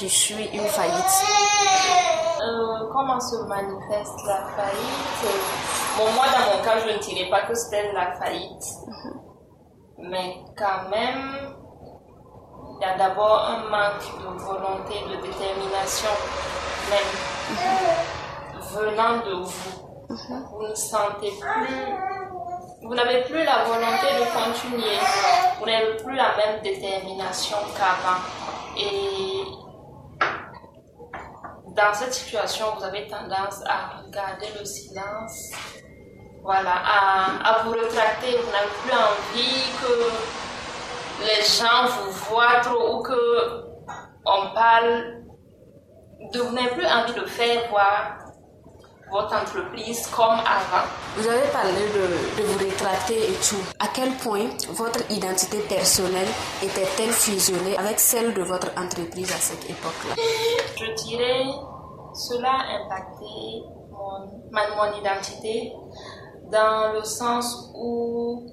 qui suit une faillite? Comment se manifeste la faillite? Moi, dans mon cas, je ne dirais pas que c'était la faillite. Mais quand même, il y a d'abord un manque de volonté, de détermination, même venant de vous. Vous ne sentez plus, vous n'avez plus la volonté de continuer, vous n'avez plus la même détermination qu'avant. Et dans cette situation, vous avez tendance à garder le silence, voilà, à vous rétracter. Vous n'avez plus envie que les gens vous voient trop ou que on parle. Vous n'avez plus envie de faire voir votre entreprise comme avant. Vous avez parlé de vous rétracter et tout. À quel point votre identité personnelle était-elle fusionnée avec celle de votre entreprise à cette époque-là? Je dirais cela a impacté mon identité dans le sens où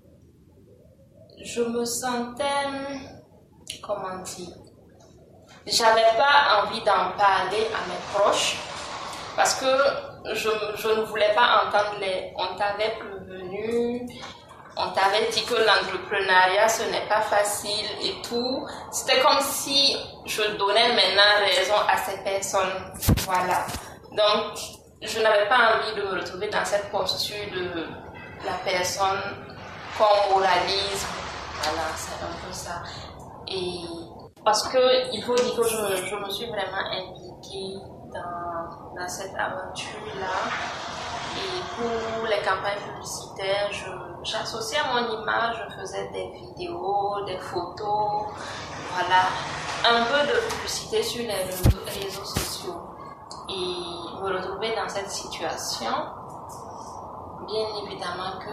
je me sentais, comment dire, j'avais pas envie d'en parler à mes proches parce que je ne voulais pas entendre on t'avait prévenu, on t'avait dit que l'entrepreneuriat ce n'est pas facile et tout. C'était comme si je donnais maintenant raison à ces personnes. Voilà. Donc, je n'avais pas envie de me retrouver dans cette posture de la personne qu'on moralise. Voilà, c'est un peu ça. Et parce que il faut dire que je me suis vraiment impliquée dans cette aventure-là. Et pour les campagnes publicitaires, j'associais à mon image, je faisais des vidéos, des photos, voilà, un peu de publicité sur les réseaux sociaux. Et me retrouver dans cette situation, bien évidemment que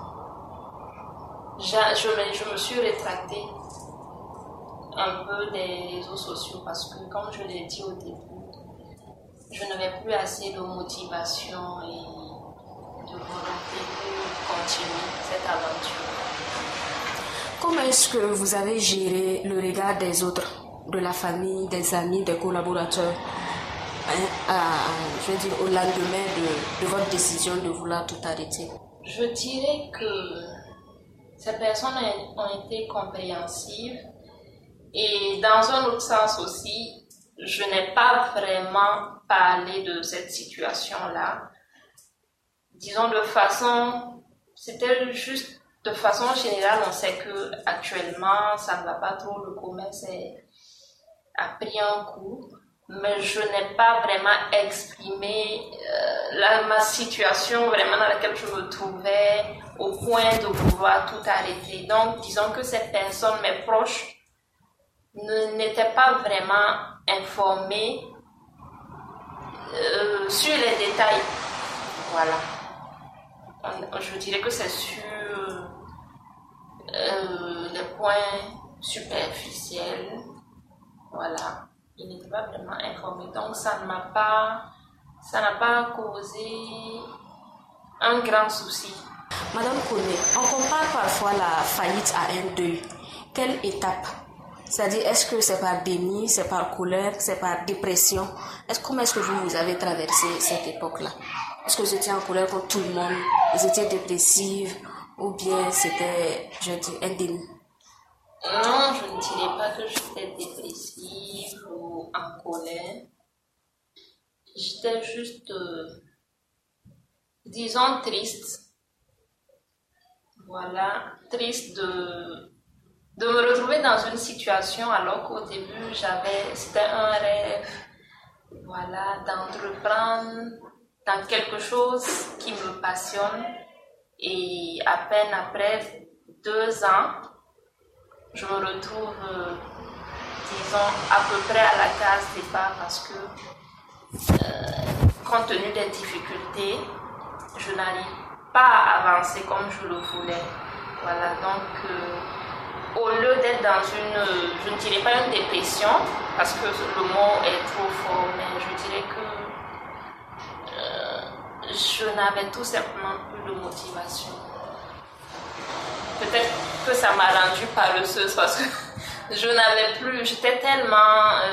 je me suis rétractée un peu des réseaux sociaux parce que, comme je l'ai dit au début, je n'avais plus assez de motivation et de volonté pour continuer cette aventure. Comment est-ce que vous avez géré le regard des autres, de la famille, des amis, des collaborateurs, je veux dire, au lendemain de votre décision de vouloir tout arrêter? Je dirais que ces personnes ont été compréhensives et dans un autre sens aussi, je n'ai pas vraiment parlé de cette situation-là. Disons c'était juste de façon générale, on sait que actuellement ça ne va pas trop, le commerce a pris un coup, mais je n'ai pas vraiment exprimé ma situation vraiment dans laquelle je me trouvais au point de vouloir tout arrêter. Donc, disons que ces personnes, mes proches, n'étaient pas vraiment informés sur les détails. Voilà. Je dirais que c'est sur les points superficiels. Voilà. Ils n'étaient pas vraiment informés. Donc, ça n'a pas causé un grand souci. Madame Koné, on compare parfois la faillite à un deuil. Quelle étape? C'est-à-dire, est-ce que c'est par déni, c'est par colère, c'est par dépression? Comment est-ce que vous avez traversé cette époque-là? Est-ce que vous étiez en colère contre tout le monde? Vous étiez dépressive? Ou bien c'était, un déni? Non, je ne dirais pas que j'étais dépressive ou en colère. J'étais juste, disons, triste. Voilà, triste de me retrouver dans une situation alors qu'au début, c'était un rêve, voilà, d'entreprendre dans quelque chose qui me passionne. Et à peine après 2 ans, je me retrouve, disons, à peu près à la case départ parce que, compte tenu des difficultés, je n'arrive pas à avancer comme je le voulais. Voilà, donc, au lieu d'être dans je ne dirais pas une dépression, parce que le mot est trop fort, mais je dirais que je n'avais tout simplement plus de motivation. Peut-être que ça m'a rendue paresseuse parce que j'étais tellement